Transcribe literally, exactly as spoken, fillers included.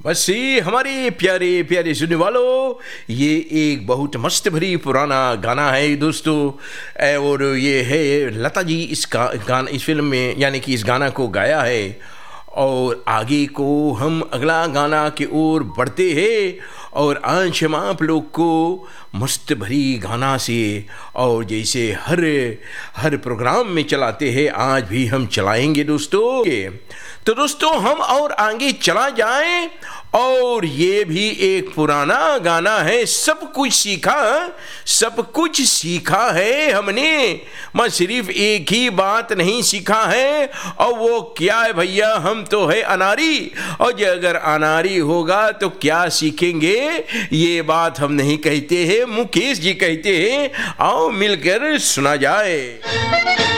बस ये हमारे प्यारे प्यारे सुनने वालों, ये एक बहुत मस्त भरी पुराना गाना है दोस्तों। ए, और ये है लता जी इस गा, गाना इस फिल्म में यानी कि इस गाना को गाया है। और आगे को हम अगला गाना की ओर बढ़ते हैं और आज हम आप लोग को मस्त भरी गाना से और जैसे हर हर प्रोग्राम में चलाते हैं आज भी हम चलाएंगे दोस्तों। तो दोस्तों हम और आगे चला जाएं और ये भी एक पुराना गाना है। सब कुछ सीखा सब कुछ सीखा है हमने, मैं सिर्फ एक ही बात नहीं सीखा है और वो क्या है भैया, हम तो है अनारी। और जो अगर अनारी होगा तो क्या सीखेंगे, ये बात हम नहीं कहते हैं, मुकेश जी कहते हैं। आओ मिलकर सुना जाए।